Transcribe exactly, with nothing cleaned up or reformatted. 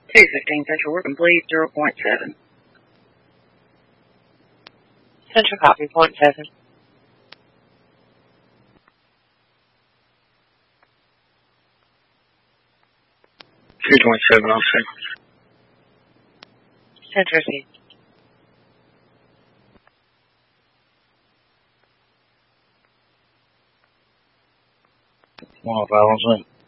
two fifteen Central working, please, zero point seven. Central copy, point seven. two twenty-seven, I'll say. Central C. one oh five, I'll say.